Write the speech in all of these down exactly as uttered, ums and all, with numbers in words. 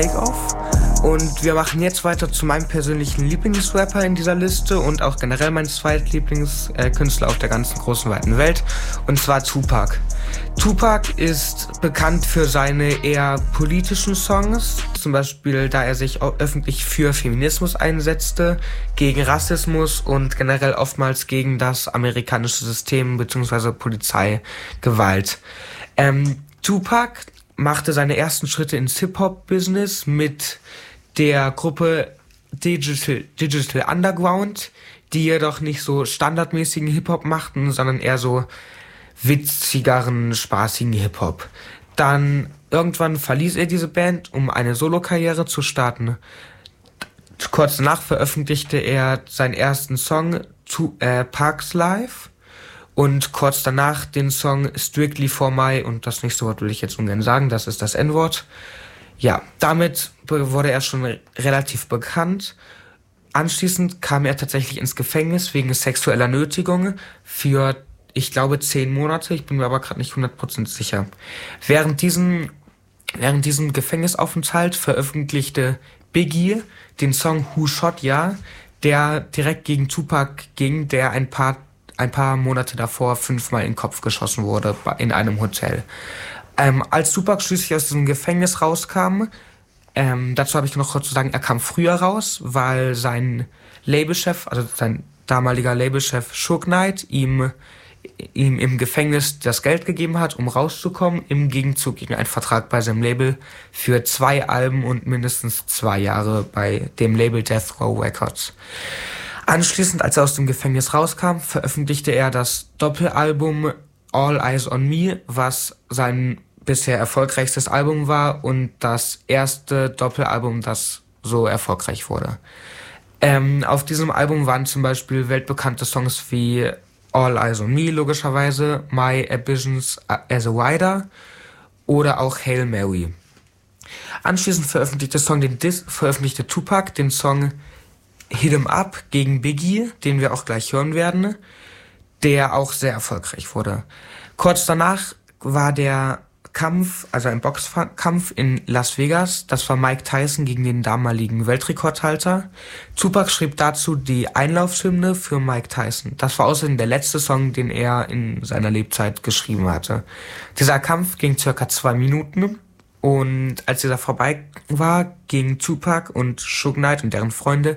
Takeoff. Und wir machen jetzt weiter zu meinem persönlichen Lieblingsrapper in dieser Liste und auch generell mein zweitlieblingskünstler auf der ganzen großen weiten Welt, und zwar Tupac. Tupac ist bekannt für seine eher politischen Songs, zum Beispiel da er sich öffentlich für Feminismus einsetzte, gegen Rassismus und generell oftmals gegen das amerikanische System bzw. Polizeigewalt. Ähm, Tupac machte seine ersten Schritte ins Hip-Hop-Business mit der Gruppe Digital, Digital Underground, die jedoch nicht so standardmäßigen Hip-Hop machten, sondern eher so witzigeren, spaßigen Hip-Hop. Dann irgendwann verließ er diese Band, um eine Solo-Karriere zu starten. Kurz danach veröffentlichte er seinen ersten Song, to, äh, Parks Life, und kurz danach den Song Strictly for My, und das nächste Wort will ich jetzt ungern sagen, das ist das N-Wort. Ja, damit wurde er schon relativ bekannt. Anschließend kam er tatsächlich ins Gefängnis wegen sexueller Nötigung für, ich glaube, zehn Monate. Ich bin mir aber gerade nicht hundert Prozent sicher. Während diesem, während diesem Gefängnisaufenthalt veröffentlichte Biggie den Song Who Shot Ya, der direkt gegen Tupac ging, der ein paar, ein paar Monate davor fünfmal in den Kopf geschossen wurde in einem Hotel. Ähm, als Tupac schließlich aus diesem Gefängnis rauskam, ähm, dazu habe ich noch kurz zu sagen, er kam früher raus, weil sein Labelchef, also sein damaliger Labelchef Suge Knight, ihm, ihm im Gefängnis das Geld gegeben hat, um rauszukommen, im Gegenzug gegen einen Vertrag bei seinem Label für zwei Alben und mindestens zwei Jahre bei dem Label Death Row Records. Anschließend, als er aus dem Gefängnis rauskam, veröffentlichte er das Doppelalbum All Eyes on Me, was sein bisher erfolgreichstes Album war und das erste Doppelalbum, das so erfolgreich wurde. Ähm, auf diesem Album waren zum Beispiel weltbekannte Songs wie All Eyes on Me, logischerweise, My Ambitions as a Rider oder auch Hail Mary. Anschließend veröffentlichte, Song den Dis- veröffentlichte Tupac den Song Hit 'em Up gegen Biggie, den wir auch gleich hören werden, der auch sehr erfolgreich wurde. Kurz danach war der Kampf, also ein Boxkampf in Las Vegas. Das war Mike Tyson gegen den damaligen Weltrekordhalter. Tupac schrieb dazu die Einlaufhymne für Mike Tyson. Das war außerdem der letzte Song, den er in seiner Lebzeit geschrieben hatte. Dieser Kampf ging circa zwei Minuten. Und als dieser vorbei war, gingen Tupac und Suge Knight und deren Freunde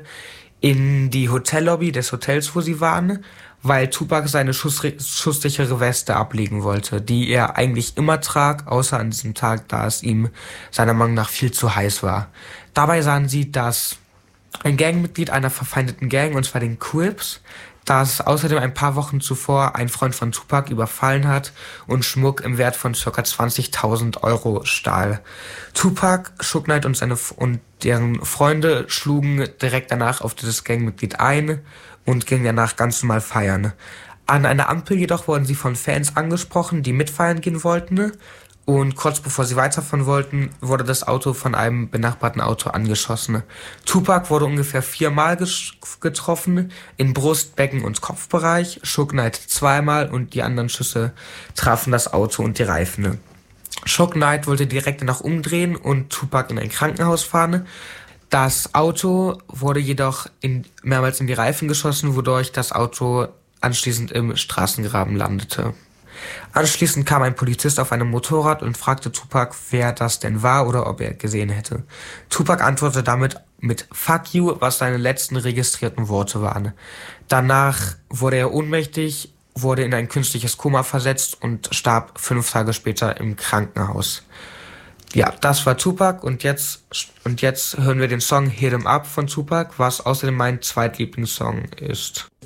in die Hotellobby des Hotels, wo sie waren, weil Tupac seine schussri- schusssichere Weste ablegen wollte, die er eigentlich immer trug, außer an diesem Tag, da es ihm seiner Meinung nach viel zu heiß war. Dabei sahen sie, dass ein Gangmitglied einer verfeindeten Gang, und zwar den Crips, das außerdem ein paar Wochen zuvor ein Freund von Tupac überfallen hat und Schmuck im Wert von ca. zwanzigtausend Euro stahl. Tupac, Suge Knight und seine und deren Freunde schlugen direkt danach auf dieses Gangmitglied ein und gingen danach ganz normal feiern. An einer Ampel jedoch wurden sie von Fans angesprochen, die mitfeiern gehen wollten. Und kurz bevor sie weiterfahren wollten, wurde das Auto von einem benachbarten Auto angeschossen. Tupac wurde ungefähr viermal ges- getroffen, in Brust-, Becken- und Kopfbereich, Suge Knight zweimal und die anderen Schüsse trafen das Auto und die Reifen. Suge Knight wollte direkt danach umdrehen und Tupac in ein Krankenhaus fahren. Das Auto wurde jedoch in, mehrmals in die Reifen geschossen, wodurch das Auto anschließend im Straßengraben landete. Anschließend kam ein Polizist auf einem Motorrad und fragte Tupac, wer das denn war oder ob er gesehen hätte. Tupac antwortete damit mit Fuck you, was seine letzten registrierten Worte waren. Danach wurde er ohnmächtig, wurde in ein künstliches Koma versetzt und starb fünf Tage später im Krankenhaus. Ja, das war Tupac und jetzt, und jetzt hören wir den Song Hit 'em Up von Tupac, was außerdem mein Zweitlieblingssong ist.